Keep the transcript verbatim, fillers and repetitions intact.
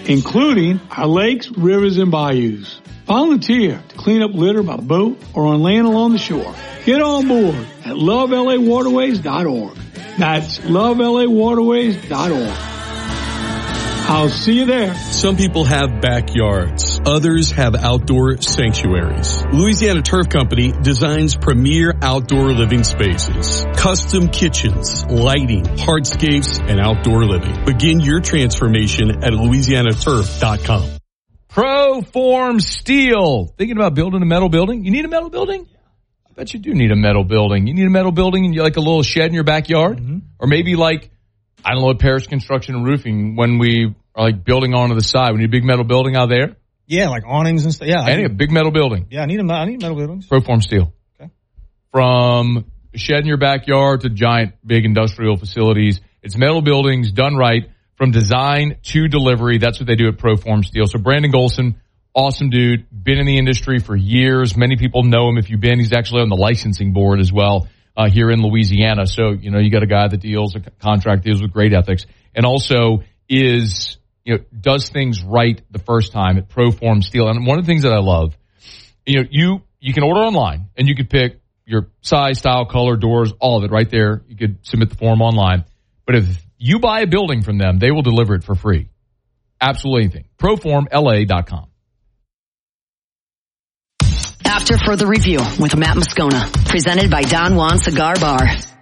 including our lakes, rivers, and bayous. Volunteer to clean up litter by boat or on land along the shore. Get on board at love L A waterways dot org. That's love L A waterways dot org. I'll see you there. Some people have backyards. Others have outdoor sanctuaries. Louisiana Turf Company designs premier outdoor living spaces, custom kitchens, lighting, hardscapes, and outdoor living. Begin your transformation at louisiana turf dot com. Proform Steel. Thinking about building a metal building? You need a metal building? I bet you do need a metal building. You need a metal building and you like a little shed in your backyard? Mm-hmm. Or maybe like, I don't know, at Parish Construction and Roofing, when we are like building onto the side. We need a big metal building out there. Yeah, like awnings and stuff. Yeah. I need a big metal building. Yeah, I need a, I need metal buildings. Proform Steel. Okay. From a shed in your backyard to giant big industrial facilities. It's metal buildings done right from design to delivery. That's what they do at Proform Steel. So Brandon Golson, awesome dude, been in the industry for years. Many people know him. If you've been, he's actually on the licensing board as well. Uh, here in Louisiana. So, you know, you got a guy that deals, a contract deals with great ethics and also is, you know, does things right the first time at Proform Steel. And one of the things that I love, you know, you, you can order online and you could pick your size, style, color, doors, all of it right there. You could submit the form online. But if you buy a building from them, they will deliver it for free. Absolutely anything. proform L A dot com. After Further Review with Matt Moscona, presented by Don Juan Cigar Bar.